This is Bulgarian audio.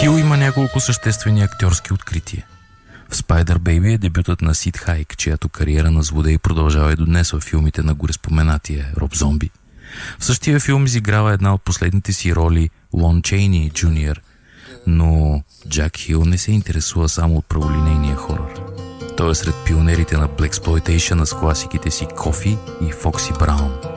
Хил има няколко съществени актьорски открития. В Spider Baby е дебютът на Сид Хайк, чиято кариера на злодей продължава и до днес във филмите на гореспоменатия Роб Зомби. В същия филм изиграва една от последните си роли Лон Чейни Джуниор, но Джак Хил не се интересува само от праволинейния хорор. Той е сред пионерите на Blaxploitation с класиките си Кофи и Фокси Браун.